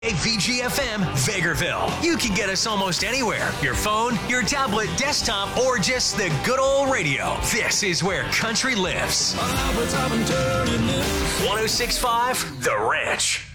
VGFM, Vegreville. You can get us almost anywhere. Your phone, your tablet, desktop, or just the good old radio. This is where country lives. 106.5 The Ranch.